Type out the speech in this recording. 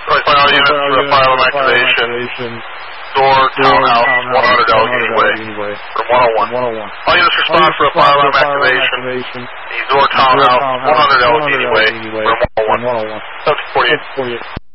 Final units for the fire alarm activation. Door, townhouse, 100 Allegheny Way. Room 101. All units respond for a fire alarm activation. The door, townhouse, 100 Allegheny Way. Room 101. 748.